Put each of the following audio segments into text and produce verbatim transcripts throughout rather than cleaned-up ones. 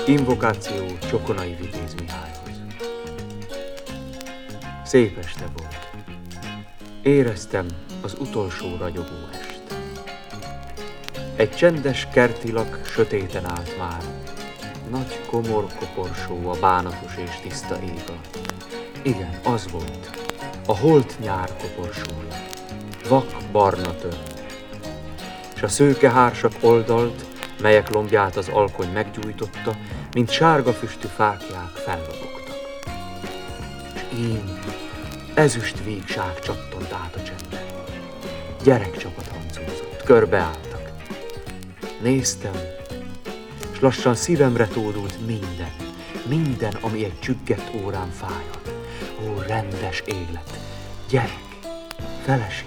Invokáció Csokonai Vitéz Mihályhoz. Szép este volt. Éreztem az utolsó ragyogó est. Egy csendes kertilak sötéten állt már. Nagy komor koporsó a bánatos és tiszta ég alatt. Igen, az volt. A holt nyár koporsója. Vak barna tört. És a szőke hársak oldalt, melyek lombját az alkony meggyújtotta, mint sárga füstű fáklyák fellobogtak. És én ezüst végság csattant át a csendben. Gyerekcsapat hancúzott, körbeálltak. Néztem, és lassan szívemre tódult minden, minden, ami egy csüggett órán fájhat. Ó, rendes élet, gyerek, feleség.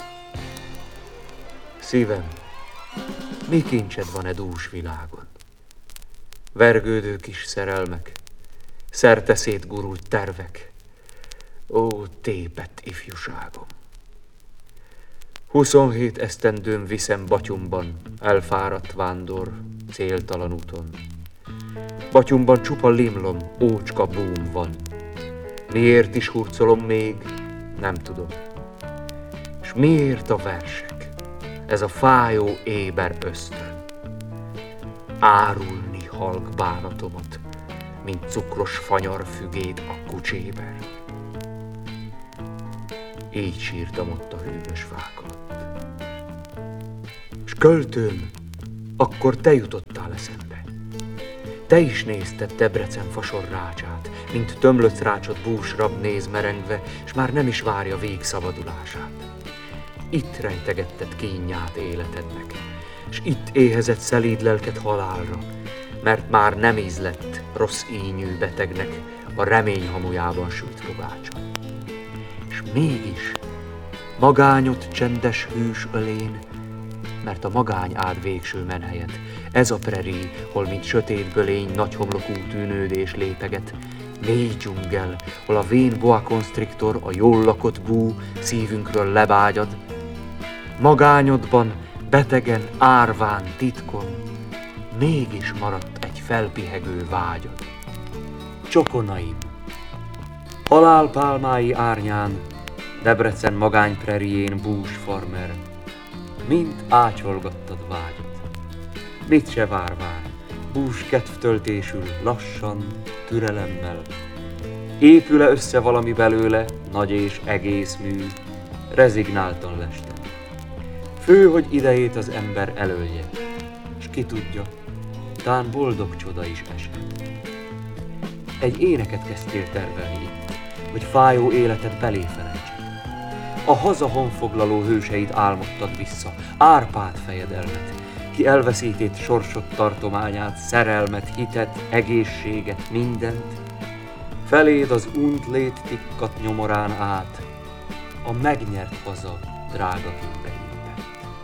Szívem, mi kincsed van e dús világon? Vergődő kis szerelmek, szerte szétgurult tervek. Ó, tépett ifjúságom! Huszonhét esztendőm viszem batyumban, elfáradt vándor, céltalan úton. Batyumban csupa limlom, ócska búm van. Miért is hurcolom még, nem tudom. És miért a versek, ez a fájó éber ösztön? Árulni halk bánatomat, mint cukros fanyar fügét a kucséber. Így sírtam ott a hűvös fák alatt. S költőm, akkor te jutottál eszembe. Te is nézted Debrecen fasorrácsát, mint tömlött rácsot búsrab néz merengve, s már nem is várja végszabadulását. Itt rejtegetted kínját életednek, s itt éhezett szelíd lelked halálra, mert már nem ízlett rossz ínyű betegnek a remény hamujában sült pogácsa. És mégis magányot csendes hűs ölén, mert a magány áld végső menhelyet. Ez a preri, hol mint sötét bölény nagy homlokú tűnődés lépeget. Mély dzsungel, hol a vén boa constrictor, a jól lakott bú szívünkről lebágyad. Magányodban, betegen, árván, titkon, mégis maradt egy felpihegő vágyad. Csokonaim, halálpálmái árnyán, Debrecen magány prerién bús farmer, mind ácsolgattad vágyat. Mit se várván, bús kedvtöltésül, lassan, türelemmel. Épül-e össze valami belőle, nagy és egész mű, rezignáltan lestem. Fő, hogy idejét az ember elölje, s ki tudja, tán boldog csoda is esett. Egy éneket kezdtél tervelni itt, hogy fájó életed belé felejtsed. A haza honfoglaló hőseit álmodtad vissza, Árpád fejedelmet, ki elveszített sorsod tartományát, szerelmet, hitet, egészséget, mindent. Feléd az unt lét tikkat nyomorán át, a megnyert haza drága kőbe épett.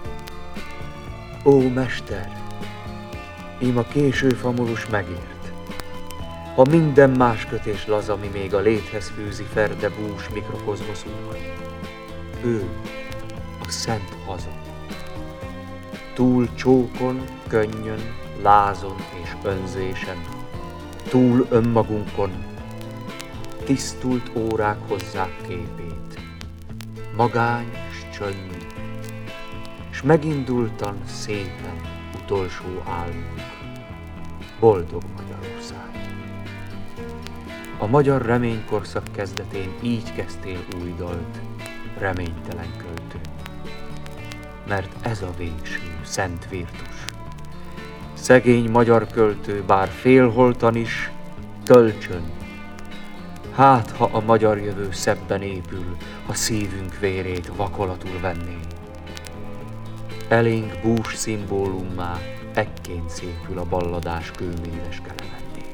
Ó, mester, ím a késő famulus megért. Ha minden más kötés laza, mi még a léthez fűzi ferde bús mikrokozmoszunk, ő a szent haza. Túl csókon, könnyön, lázon és önzésen, túl önmagunkon, tisztult órák hozzák képét, magány s csönd, s megindultan szépen utolsó álmunk, boldog Magyarország. A magyar reménykorszak kezdetén így kezdtél új dalt, reménytelen költő. Mert ez a végső szent virtus. Szegény magyar költő, bár félholtan is, töltsön. Hát, ha a magyar jövő szebben épül, ha szívünk vérét vakolatul venné. Elénk bús szimbólummá ekként szépül a balladás kőméves kelemetté.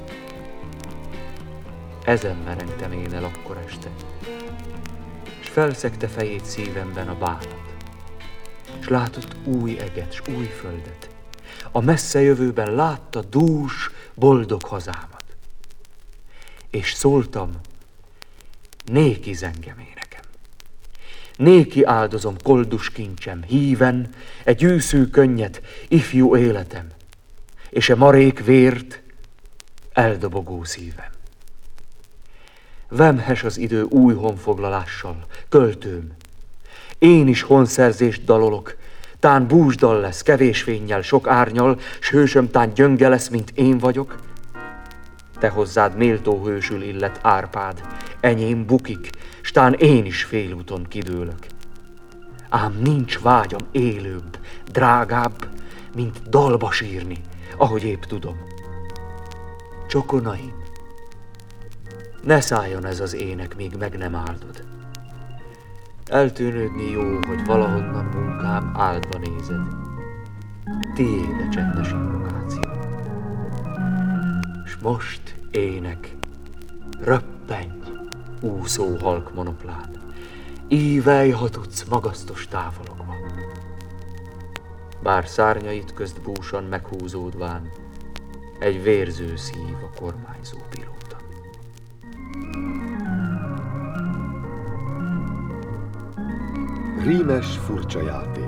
Ezen merengtem én el akkor este, s felszegte fejét szívemben a bánat, s látott új eget, s új földet. A messze jövőben látta dús, boldog hazámat. És szóltam, néki zengem énekem. Néki áldozom koldus kincsem, híven, egy űszű könnyet, ifjú életem, és e marék vért, eldobogó szívem. Vemhes az idő új honfoglalással, költőm. Én is honszerzést dalolok, tán búsdal lesz, kevés fénnyel, sok árnyal, s hősöm tán gyönge lesz, mint én vagyok. Te hozzád méltó hősül illet Árpád, enyém bukik, s tán én is félúton kidőlök. Ám nincs vágyam élőbb, drágább, mint dalba sírni, ahogy épp tudom. Csokonaim, ne szálljon ez az ének, míg meg nem áldod. Eltűnődni jó, hogy valahonnan munkám áldva nézed. Tiéd a csendes invokáció. S most ének, röppenj, úszó halk monoplán, ívelj, ha tudsz, magasztos távologva. Bár szárnyait közt búsan meghúzódván, egy vérző szív a kormányzó pilóta. Rímes furcsa játék.